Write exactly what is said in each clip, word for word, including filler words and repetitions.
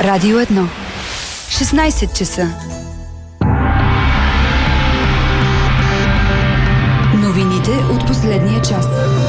Радио едно. шестнайсет часа. Новините от последния час.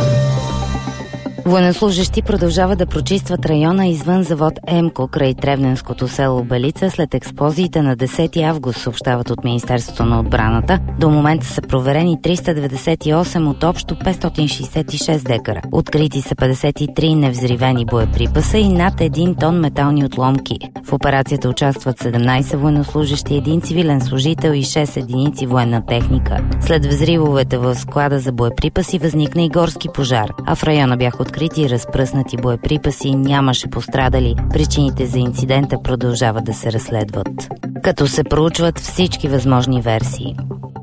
Военнослужещи продължават да прочистват района извън завод Емко край Тревненското село Белица след експлозиите на десети август, съобщават от Министерството на отбраната. До момента са проверени триста деветдесет и осем от общо петстотин шейсет и шест декара. Открити са петдесет и три невзривени боеприпаса и над един тон метални отломки. В операцията участват седемнайсет военнослужещи, един цивилен служител и шест единици военна техника. След взривовете в склада за боеприпаси възникна и горски пожар, а в района бяха открити и разпръснати боеприпаси, нямаше пострадали. Причините за инцидента продължават да се разследват, като се проучват всички възможни версии.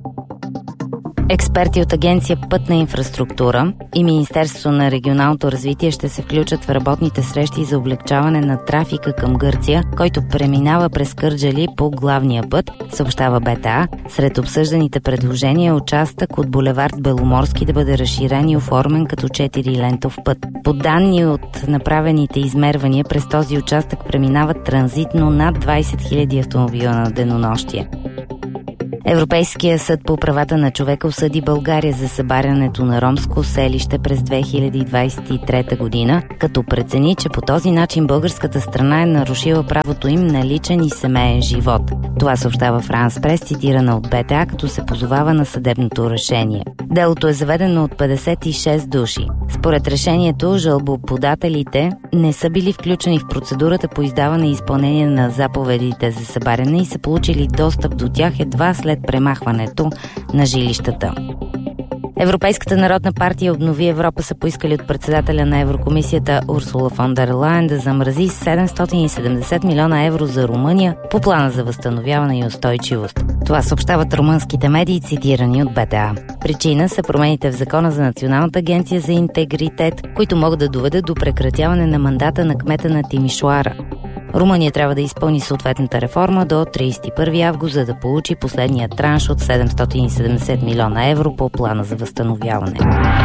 Експерти от Агенция Пътна инфраструктура и Министерството на регионалното развитие ще се включат в работните срещи за облекчаване на трафика към Гърция, който преминава през Кърджали по главния път, съобщава БТА. Сред обсъжданите предложения е участък от булевард Беломорски да бъде разширен и оформен като четирилентов път. По данни от направените измервания, през този участък преминават транзитно над двайсет хиляди автомобила на денонощие. Европейския съд по правата на човека осъди България за събарянето на ромско селище през две хиляди двайсет и трета година, като прецени, че по този начин българската страна е нарушила правото им на личен и семеен живот. Това съобщава Франс Прес, цитирана от БТА, като се позовава на съдебното решение. Делото е заведено от петдесет и шест души. Според решението, жалбоподателите не са били включени в процедурата по издаване и изпълнение на заповедите за събаряне и са получили достъп до тях едва след премахването на жилищата. Европейската народна партия Обнови Европа са поискали от председателя на Еврокомисията Урсула фон дер Лайен да замрази седемстотин и седемдесет милиона евро за Румъния по плана за възстановяване и устойчивост. Това съобщават румънските медии, цитирани от БТА. Причина са промените в закона за Националната агенция за интегритет, които могат да доведат до прекратяване на мандата на кмета на Тимишоара. Румъния трябва да изпълни съответната реформа до трийсет и първи август, за да получи последния транш от седемстотин и седемдесет милиона евро по плана за възстановяване.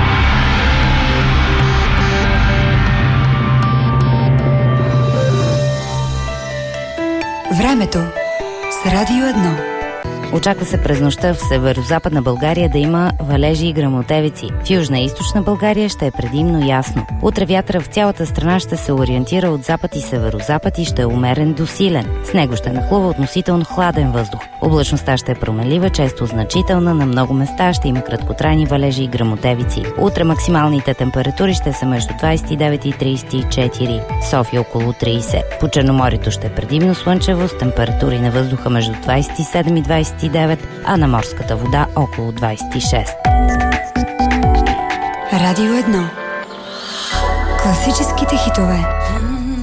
Времето с Радио едно. Очаква се през нощта в северо-западна България да има валежи и гръмотевици. В южна и източна България ще е предимно ясно. Утре вятъра в цялата страна ще се ориентира от запад и северо-запад и ще е умерен до силен. С него ще нахлува относително хладен въздух. Облачността ще е променлива, често значителна, на много места ще има краткотрайни валежи и гръмотевици. Утре максималните температури ще са между двайсет и девет и трийсет и четири, София около трийсет. По Черноморието ще е предимно слънчево с температури на въздуха между двайсет и седем и двайсет и девет, а на морската вода около двайсет и шест. Радио едно. Класическите хитове.